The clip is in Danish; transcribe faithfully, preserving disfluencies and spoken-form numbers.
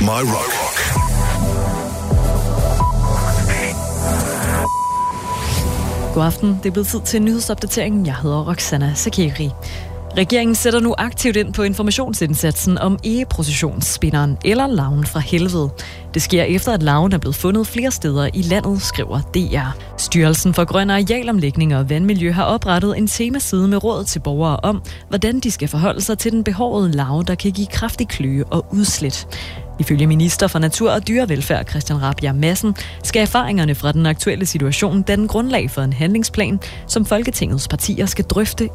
My Rock. God aften. Det er blevet tid til nyhedsopdateringen. Jeg hedder Roxana Sakiri. Regeringen sætter nu aktivt ind på informationsindsatsen om egeprocessionsspinderen eller larven fra helvede. Det sker efter, at larven er blevet fundet flere steder i landet, skriver D R. Styrelsen for Grøn Arealomlægning og Vandmiljø har oprettet en temaside med råd til borgere om, hvordan de skal forholde sig til den behårede larve, der kan give kraftig kløe og udslæt. Ifølge minister for Natur og Dyrevelfærd Christian Rabjerg Madsen skal erfaringerne fra den aktuelle situation danne grundlag for en handlingsplan, som Folketingets partier skal drøfte